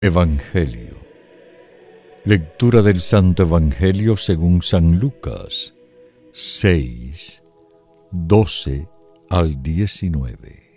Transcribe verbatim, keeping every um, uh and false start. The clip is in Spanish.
Evangelio. Lectura del Santo Evangelio según San Lucas seis, doce al diecinueve.